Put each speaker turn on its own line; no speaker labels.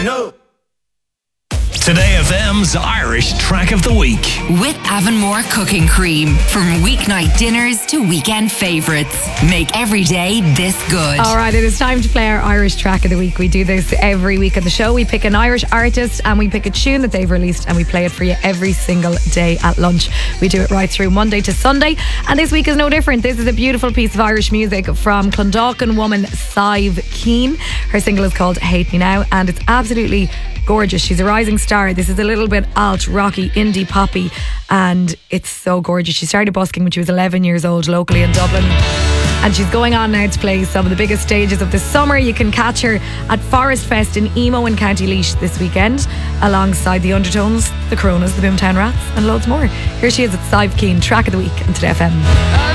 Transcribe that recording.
No.
Today FM's Irish Track of the Week.
With Avonmore Cooking Cream. From weeknight dinners to weekend favourites. Make every day this good.
Alright, it is time to play our Irish Track of the Week. We do this every week of the show. We pick an Irish artist and we pick a tune that they've released and we play it for you every single day at lunch. We do it right through Monday to Sunday, and this week is no different. This is a beautiful piece of Irish music from Clondalkin woman Sive Keane. Her single is called Hate Me Now, and it's absolutely gorgeous. She's a rising star. This is a little bit alt, rocky, indie poppy, and it's so gorgeous. She started busking when she was 11 years old locally in Dublin, and she's going on now to play some of the biggest stages of the summer. You can catch her at Forest Fest in Emo in County Laois this weekend, alongside the Undertones, the Coronas, the Boomtown Rats, and loads more. Here she is at Sive Keane, Track of the Week on Today FM.